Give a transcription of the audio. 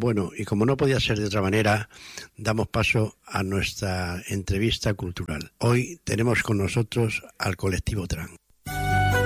Bueno, y como no podía ser de otra manera, damos paso a nuestra entrevista cultural. Hoy tenemos con nosotros al colectivo Tran.